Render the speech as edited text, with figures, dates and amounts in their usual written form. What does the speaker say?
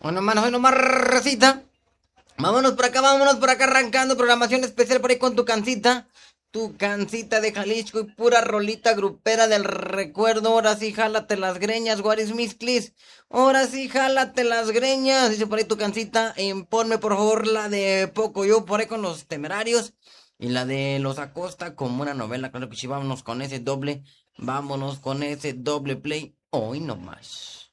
Hoy nomás, recita. Vámonos por acá, arrancando programación especial por ahí con tu cancita. Tu cancita de Jalisco y pura rolita grupera del recuerdo. Ahora sí, jálate las greñas, Guaris Misclis. Ahora sí, jálate las greñas. Dice por ahí tu cancita. Ponme por favor la de Poco Yo por ahí con los temerarios. Y la de Los Acosta como una novela. Claro que sí, vámonos con ese doble. Vámonos con ese doble play. Hoy nomás.